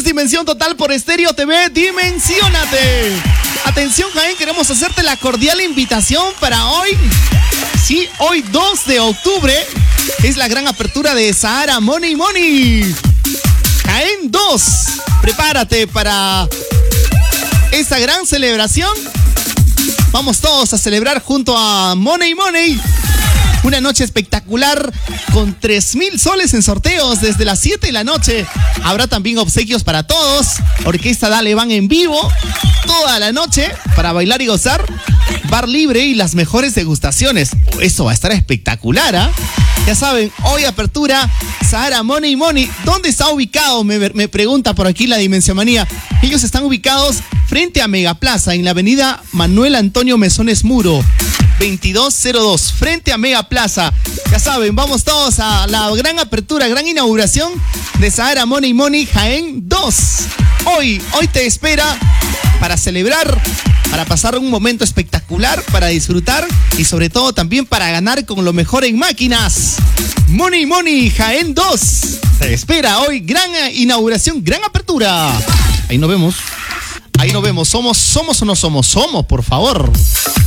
es Dimensión Total por Estéreo TV. Dimensiónate. Atención, Jaén, queremos hacerte la cordial invitación para hoy. Sí, hoy 2 de octubre es la gran apertura de Sahara Money Money. Jaén 2. Prepárate para esta gran celebración. Vamos todos a celebrar junto a Money Money. Una noche espectacular con 3,000 soles en sorteos desde las 7 de la noche. Habrá también obsequios para todos. Orquesta Dale Van en vivo toda la noche para bailar y gozar. Bar libre y las mejores degustaciones. Eso va a estar espectacular, ¿ah? Ya saben, hoy apertura Sahara Money Money. ¿Dónde está ubicado? Me pregunta por aquí la Dimensión Manía. Ellos están ubicados frente a Megaplaza en la avenida Manuel Antonio Mesones Muro 2202, frente a Megaplaza. Ya saben, vamos todos a la gran apertura, gran inauguración de Sahara Money Money Jaén 2. Hoy te espera para celebrar, para pasar un momento espectacular, para disfrutar y sobre todo también para ganar con lo mejor en máquinas. Money Money Jaén 2 te espera hoy, gran inauguración, gran apertura. Ahí nos vemos. ¿Somos o no somos? Somos, por favor.